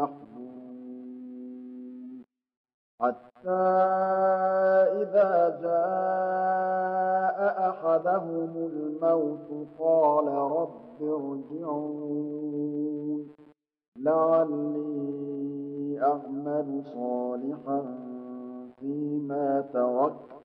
محمود حتى إذا جاء أحدهم الموت قال رب ارجعون لعلي أعمل صالحا فيما تركت